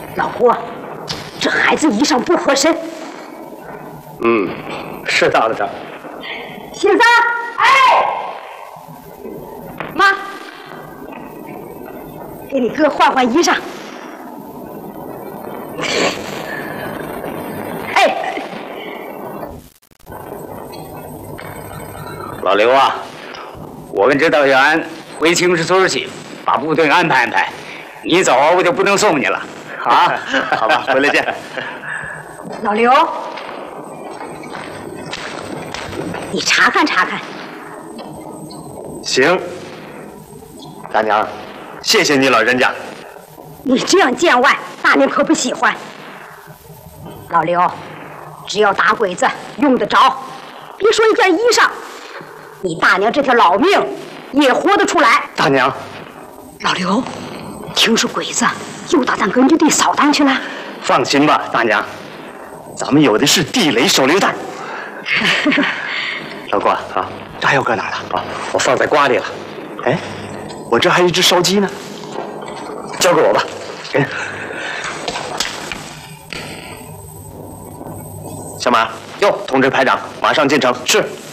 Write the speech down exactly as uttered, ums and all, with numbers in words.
老郭，这孩子衣裳不合身。 嗯，是大了点。 新三，哎，妈，给你哥换换衣裳。哎， 老刘啊，我跟指导员回青石村去，把部队安排安排。你走，我就不能送你了。啊，好吧，回来见。 老刘，你查看查看。 行，大娘，谢谢你老人家。 你这样见外，大娘可不喜欢。老刘，只要打鬼子用得着，别说一件衣裳，你大娘这条老命也活得出来。 大娘， 老刘，听说鬼子又打咱根据地扫荡去了。 放心吧，大娘，咱们有的是地雷手榴弹。老郭啊，炸药搁哪了？啊，我放在瓜里了。哎，我这还有一只烧鸡呢，交给我吧。给。小马，哟，通知排长，马上进城。是。